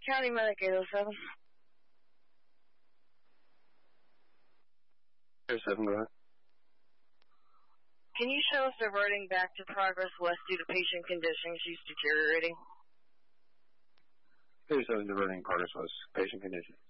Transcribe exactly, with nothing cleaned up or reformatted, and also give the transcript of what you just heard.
County Medic eight oh seven. eight oh seven, go ahead. Can you show us diverting back to Progress West due to patient condition? She's deteriorating. eight oh seven diverting Progress West, patient condition.